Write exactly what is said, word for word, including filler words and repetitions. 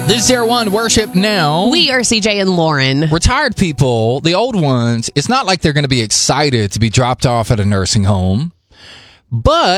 This is Zero One Worship Now. We are C J and Lauren. Retired people, the old ones, it's not like they're going to be excited to be dropped off at a nursing home, but